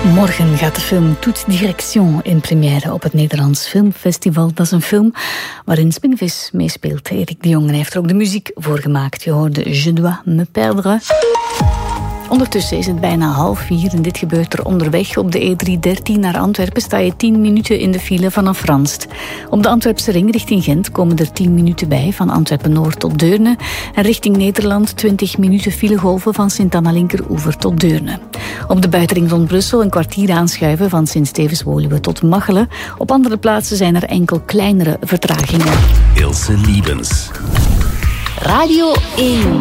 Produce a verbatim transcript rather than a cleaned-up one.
Morgen gaat de film Toute Direction in première op het Nederlands Filmfestival. Dat is een film waarin Spinvis meespeelt. Erik de Jong heeft er ook de muziek voor gemaakt. Je hoorde Je dois me perdre. Ondertussen is het bijna half vier en dit gebeurt er onderweg. Op de E driehonderddertien naar Antwerpen sta je tien minuten in de file vanaf Ranst. Op de Antwerpse ring richting Gent komen er tien minuten bij, van Antwerpen-Noord tot Deurne. En richting Nederland twintig minuten filegolven van Sint-Anna-Linkeroever tot Deurne. Op de buitenring rond Brussel een kwartier aanschuiven van Sint-Stevens-Woluwe tot Machelen. Op andere plaatsen zijn er enkel kleinere vertragingen. Ilse Liebens. Radio één.